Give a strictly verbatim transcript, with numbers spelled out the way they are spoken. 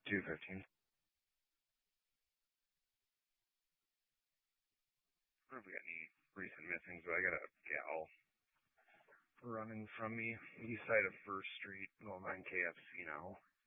two fifteen. I don't know if we got any recent missings, but I got a gal running from me east side of First Street, going behind K F C now.